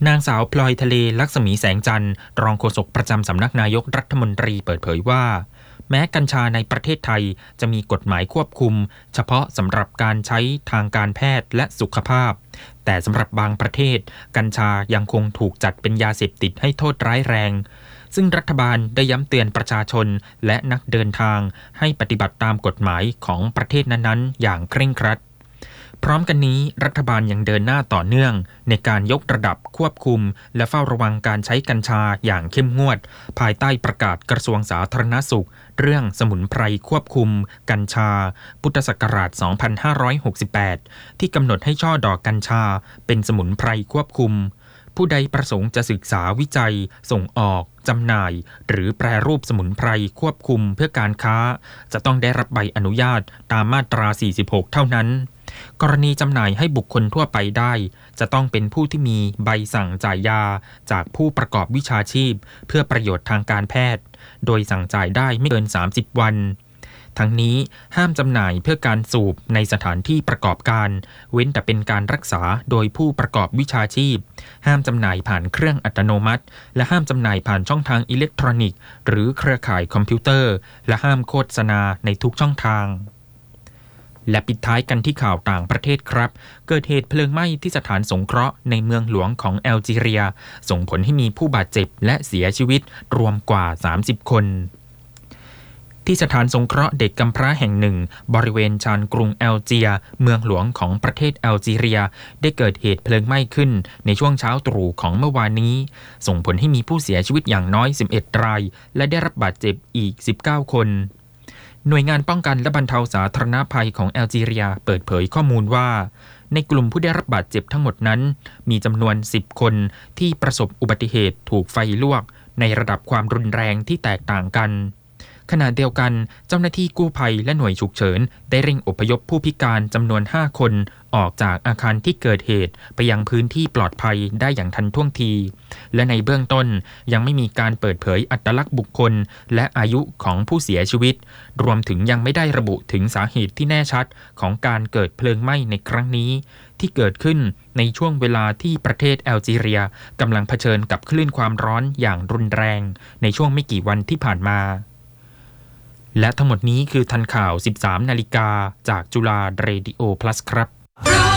นางสาวพลอยทะเลลักษมีแสงจันทร์รองโฆษกประจำสำนักนายกรัฐมนตรีเปิดเผยว่าแม้กัญชาในประเทศไทยจะมีกฎหมายควบคุมเฉพาะสำหรับการใช้ทางการแพทย์และสุขภาพแต่สำหรับบางประเทศกัญชายังคงถูกจัดเป็นยาเสพติดให้โทษร้ายแรงซึ่งรัฐบาลได้ย้ำเตือนประชาชนและนักเดินทางให้ปฏิบัติตามกฎหมายของประเทศนั้นๆอย่างเคร่งครัดพร้อมกันนี้รัฐบาลยังเดินหน้าต่อเนื่องในการยกระดับควบคุมและเฝ้าระวังการใช้กัญชาอย่างเข้มงวดภายใต้ประกาศกระทรวงสาธารณสุขเรื่องสมุนไพรควบคุมกัญชาพุทธศักราช 2568 ที่กำหนดให้ช่อดอกกัญชาเป็นสมุนไพรควบคุมผู้ใดประสงค์จะศึกษาวิจัยส่งออกจำหน่ายหรือแปรรูปสมุนไพรควบคุมเพื่อการค้าจะต้องได้รับใบอนุญาตตามมาตรา 46 เท่านั้นกรณีจำหน่ายให้บุคคลทั่วไปได้จะต้องเป็นผู้ที่มีใบสั่งจ่ายยาจากผู้ประกอบวิชาชีพเพื่อประโยชน์ทางการแพทย์โดยสั่งจ่ายได้ไม่เกิน30 วันทั้งนี้ห้ามจำหน่ายเพื่อการสูบในสถานที่ประกอบการเว้นแต่เป็นการรักษาโดยผู้ประกอบวิชาชีพห้ามจำหน่ายผ่านเครื่องอัตโนมัติและห้ามจำหน่ายผ่านช่องทางอิเล็กทรอนิกส์หรือเครือข่ายคอมพิวเตอร์และห้ามโฆษณาในทุกช่องทางและปิดท้ายกันที่ข่าวต่างประเทศครับเกิดเหตุเพลิงไหม้ที่สถานสงเคราะห์ในเมืองหลวงของแอลจีเรียส่งผลให้มีผู้บาดเจ็บและเสียชีวิตรวมกว่า30 คนที่สถานสงเคราะห์เด็กกำพร้าแห่งหนึ่งบริเวณชานกรุงแอลเจียเมืองหลวงของประเทศแอลจีเรียได้เกิดเหตุเพลิงไหม้ขึ้นในช่วงเช้าตรู่ของเมื่อวานนี้ส่งผลให้มีผู้เสียชีวิตอย่างน้อย11 รายและได้รับบาดเจ็บอีก19 คนหน่วยงานป้องกันและบรรเทาสาธารณภัยของแอลจีเรียเปิดเผยข้อมูลว่าในกลุ่มผู้ได้รับบาดเจ็บทั้งหมดนั้นมีจำนวน10 คนที่ประสบอุบัติเหตุถูกไฟลวกในระดับความรุนแรงที่แตกต่างกันขณะเดียวกันเจ้าหน้าที่กู้ภัยและหน่วยฉุกเฉินได้เร่งอพยพผู้พิการจำนวน5 คนออกจากอาคารที่เกิดเหตุไปยังพื้นที่ปลอดภัยได้อย่างทันท่วงทีและในเบื้องต้นยังไม่มีการเปิดเผยอัตลักษณ์บุคคลและอายุของผู้เสียชีวิตรวมถึงยังไม่ได้ระบุถึงสาเหตุที่แน่ชัดของการเกิดเพลิงไหม้ในครั้งนี้ที่เกิดขึ้นในช่วงเวลาที่ประเทศแอลจีเรียกำลังเผชิญกับคลื่นความร้อนอย่างรุนแรงในช่วงไม่กี่วันที่ผ่านมาและทั้งหมดนี้คือทันข่าว 13 นาฬิกาจากจุฬาเรดิโอ plus ครับ